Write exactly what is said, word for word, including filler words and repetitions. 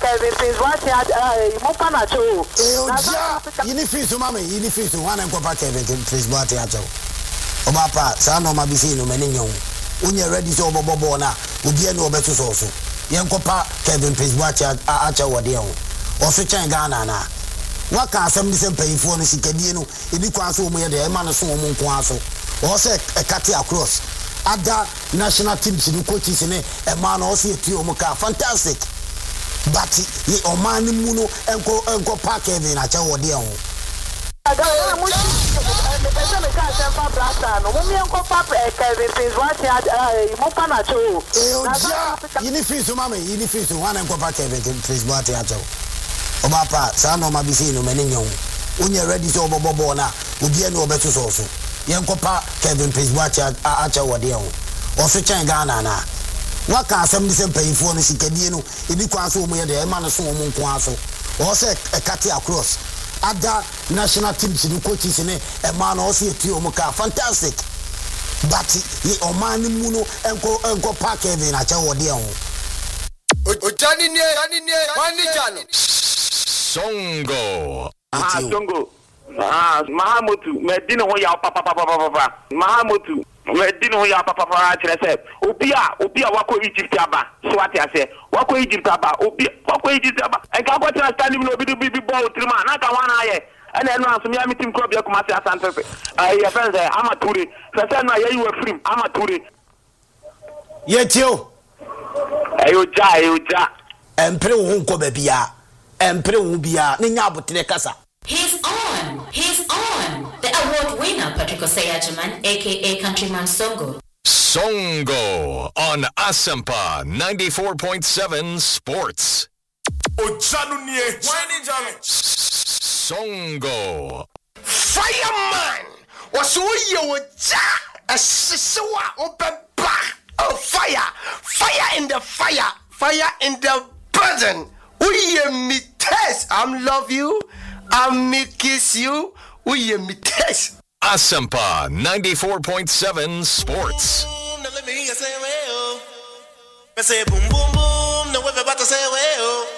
Kevin Prince Boateng eh mo pa na cho. Eh oja, yini fi so mama, yini fi so wan enko pa Kevin Prince Boateng acho. Oba pa, sa no ma bi se no mani nyon. Onye ready so obobobo na, obi ene obeto so so. Yenko pa Kevin Prince Boateng acho wode ho. Oso chen Ghana na. Waka asem di se mpanyifo no sikadie no, ebi kwa so omo ye de e ma no so omo nko aso. O se e kate across. Other national teams in coaches in a man also a trio muka fantastic. But the Oman Muno and go and go park in a chow deal. I don't know. The person can't send for Blasta. No woman go pop a Kevin Prince Boateng at Mopana Cho. You need to mammy, you need to one and go back Kevin Prince Boateng at Cho. Obapa, Sano Mabisino, Menino. When you're ready to Bobona, would be no better also. Yenko pa Kevin Prince Boateng acha wode ho oso chen Ghana na waka asem di se mpanyifo no sikadie no ebi kwa so omo ye de e ma no so omo nko aso o se e kate across other national teams in coaches in e ma no so eti omo ka fantastic but the Oman mu no enko enko pa Kevin acha wode ho ojani ne ani ne wani jano Songo ah Songo ah Mahamutu medino ho ya papa papa papa Mahamutu medino ho ya papa papa kire se obia obia wako Egypt aba so ati ase wako Egypt aba obia wako Egypt aba enka go tira stand no bi bi ball trima na ka wana aye ene eno aso mi ami team club ya kuma se asante eh ya friends eh amature se se na ye you free amature ye tio ayo ja ayo ja empre wo nko ba bia empre wo bia ne nya abotere kasa. He's on. He's on. The award winner, Patrick Oseyajiman, aka Countryman Songo. Songo on Asempa ninety-four point seven Sports. Ojanunie. Wani janu. Songo. Fireman. Wasuye woja. Asisewa obeba. Oh fire. Fire in the fire. Fire in the burden. Uye me test. I'm love you. I me kiss you. We me test. Asempa ninety-four point seven Sports. Let me say well. Say boom boom boom. No we about to say well.